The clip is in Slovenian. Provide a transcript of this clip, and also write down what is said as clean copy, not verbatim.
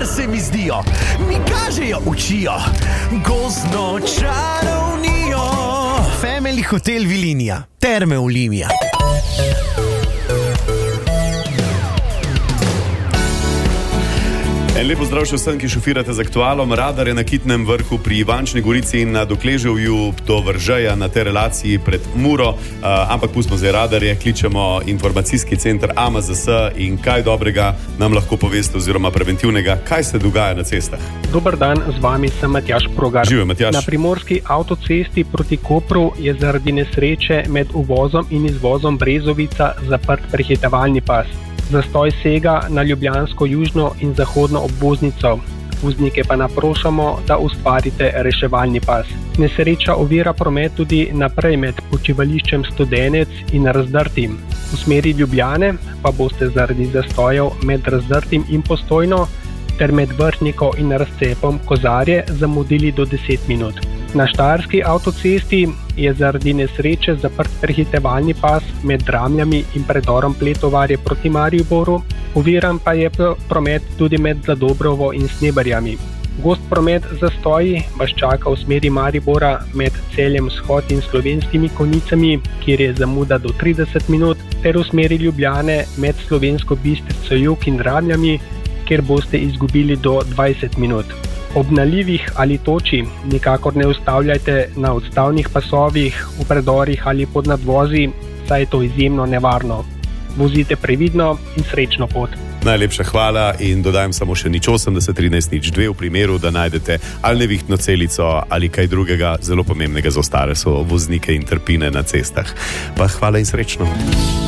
kar se mi zdijo, mi kažejo, učijo gozdno čarovnijo. Family Hotel Vilinija, Terme Olimia. En lep pozdrav še vsem, ki šofirate z Aktualom. Radar je na Kitnem vrhu pri Ivančni Gorici in na Dokleževju do Vržeja na tej relaciji pred Muro. Ampak pustimo zdaj radarje, kličemo informacijski center AMZS in kaj dobrega nam lahko poveste oziroma preventivnega, kaj se dogaja na cestah. Dober dan, z vami sem Matjaž Progar. Živijo, Matjaž. Na primorski avtocesti proti Kopru je zaradi nesreče med uvozom in izvozom Brezovica zaprt prehitevalni pas. Zastoj sega na ljubljansko južno in zahodno obvoznico. Voznike pa naprošamo, da ustvarite reševalni pas. Nesreča ovira promet tudi naprej med počivališčem Studenec in Razdrtim. V smeri Ljubljane pa boste zaradi zastojev med Razdrtim in Postojno ter med Vrhniko in Razcepom Kozarje zamudili do 10 minut. Na štajerski avtocesti je zaradi nesreče zaprt prehitevalni pas med Dramljami in predorom Pletovarje proti Mariboru, oviran pa je promet tudi med Zadobrovo in Sneberjami. Gost promet zastoji vas čaka v smeri Maribora med Celjem Vzhod in Slovenskimi Konjicami, kjer je zamuda do 30 minut, ter v smeri Ljubljane med Slovensko Bistrico Jug in Dramljami, kjer boste izgubili do 20 minut. Ob nalivih ali toči nikakor ne ustavljajte na odstavnih pasovih, v predorih ali pod nadvozi, saj je to izjemno nevarno. Vozite previdno in srečno pot. Najlepša hvala in dodajam samo še 080 13 02 v primeru, da najdete ali nevihtno celico ali kaj drugega zelo pomembnega za ostale voznike in trpine na cestah. Pa hvala in srečno.